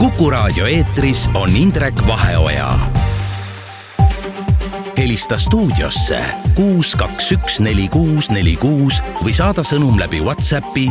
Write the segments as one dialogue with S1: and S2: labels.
S1: Kuku Raadio eetris on Indrek Vaheoja. Helista stuudiosse 6214646 või saada sõnum läbi WhatsAppi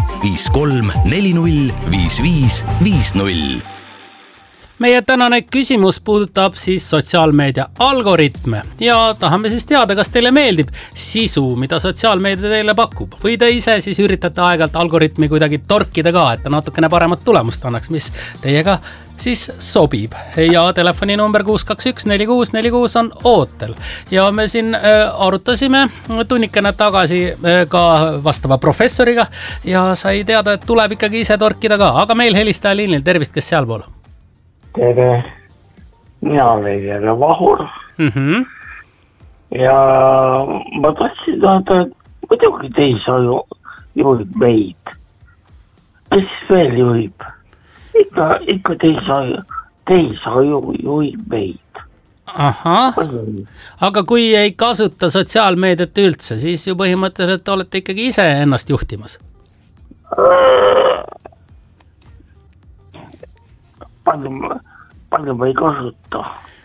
S1: 53405550.
S2: Meie tänane küsimus puudutab siis sotsiaalmeedia algoritme ja tahame siis teada, kas teile meeldib sisu, mida sotsiaalmeedia teile pakub. Või te ise siis üritate aeg-ajalt algoritmi kuidagi torkida ka, et ta natukene paremat tulemust annaks, mis teiega siis sobib. Ja telefoninumber 6214646 on ootel. Ja me siin arutasime tunnikene tagasi ka vastava professoriga ja sai teada, et tuleb ikkagi ise torkida ka. Aga meil helistaja liinil, tervist, kes sealpool?
S3: Tere, mina olen jälle Vahur. Ja ma tahtsin tahta, et muidugi teisaju juhib meid. Kes veel juhib? Ikka teisaju juhib meid.
S2: Ahah, aga kui ei kasuta sotsiaalmeediat üldse, siis ju põhimõtteliselt olete ikkagi ise ennast juhtimas.
S3: Palju ma ei kasuta.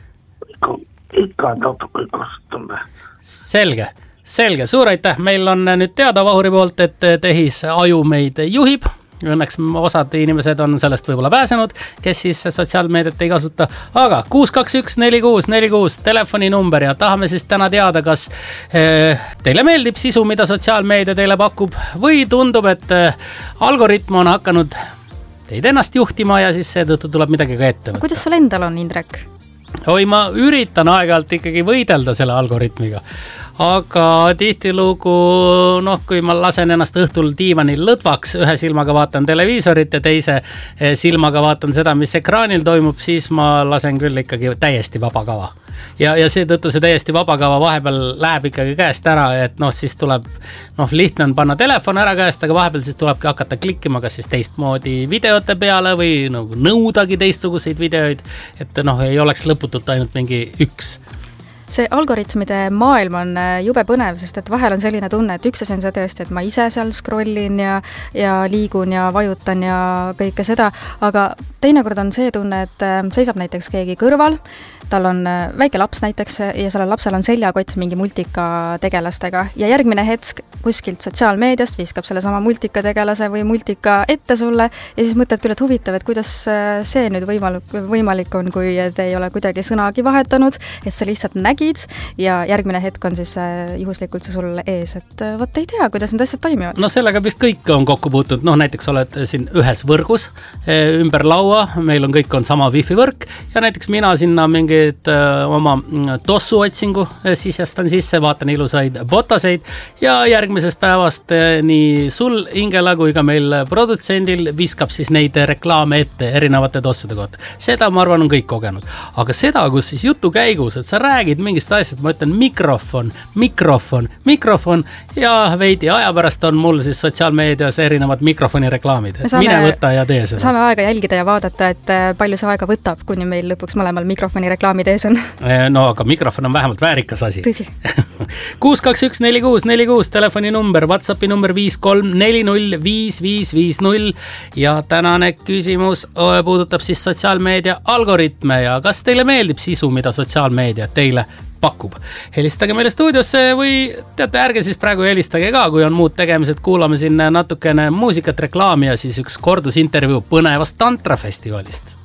S3: Ikka natuke kasutame.
S2: Selge. Suur aitäh. Meil on nüüd teada Vahuri poolt, et tehisaju meid juhib. Õnneks osad inimesed on sellest võib-olla pääsenud, kes siis sotsiaalmeediat ei kasuta. Aga 6214646 telefoninumber ja tahame siis täna teada, kas teile meeldib sisu, mida sotsiaalmeedia teile pakub või tundub, et algoritm on hakanud teid ennast juhtima ja siis seetõttu tuleb midagi ka ette võtta.
S4: Kuidas sul endal on, Indrek?
S2: Oi, ma üritan aeg-ajalt ikkagi võidelda selle algoritmiga. Aga tihtilugu, kui ma lasen ennast õhtul diivanil lõdvaks, ühe silmaga vaatan televiisorit ja teise silmaga vaatan seda, mis ekraanil toimub, siis ma lasen küll ikkagi täiesti vaba kava. Ja seetõttu see täiesti vaba kava vahepeal läheb ikkagi käest ära, et siis tuleb, lihtne on panna telefon ära käest, aga vahepeal siis tulebki hakata klikkima kas siis teistmoodi videote peale või nõudagi teistsuguseid videoid, et ei oleks lõputult ainult mingi üks.
S4: See algoritmide maailm on jube põnev, sest et vahel on selline tunne, et üks asi on see tõesti, et ma ise seal scrollin ja liigun ja vajutan ja kõike seda, aga teinekord on see tunne, et seisab näiteks keegi kõrval, tal on väike laps näiteks ja sellel lapsel on seljakott mingi multika tegelastega ja järgmine hetk kuskilt sotsiaalmeediast viskab selle sama multika tegelase või multika ette sulle ja siis mõtled küll, et huvitav, et kuidas see nüüd võimalik on, kui te ei ole kuidagi sõnagi vahetanud, et sa lihtsalt nägid ja järgmine hetk on siis juhuslikult see sul ees, et vot ei tea, kuidas need asjad toimivad.
S2: Sellega vist kõik on kokku puutunud, näiteks oled siin ühes võrgus ümber laua, meil on kõik on sama wifi võrk ja näiteks mina sinna mingid oma tossu otsingu sisestan sisse, vaatan ilusaid botaseid ja järgmisest päevast nii sul, Ingela, kui ka meil produtsendil viskab siis neid reklaame ette erinevate tossude kohta. Seda, ma arvan, on kõik kogenud. Aga seda, kus siis jutu käigus, et sa räägid mingist asjast, ma ütlen mikrofon ja veidi aja pärast on mul siis sotsiaalmeedias erinevad mikrofoni reklaamid. Mine võta ja tee seda.
S4: Saame aega jälgida ja vaadata, et palju see aega võtab, kuni meil lõpuks mõlemal mikrofoni reklaamid ees on.
S2: Aga mikrofon on vähemalt väärikas asi.
S4: Tõsi.
S2: 6214646 telefoninumber, WhatsAppi number 53405550 ja tänane küsimus puudutab siis sotsiaalmeedia algoritme ja kas teile meeldib sisu, mida sotsiaalmeedia teile pakub. Helistage meile stuudiosse või teate, ärge siis praegu helistage ka, kui on muud tegemised, kuulame siin natukene muusikat, reklaami ja siis üks kordusintervjuu põnevast tantrafestivalist.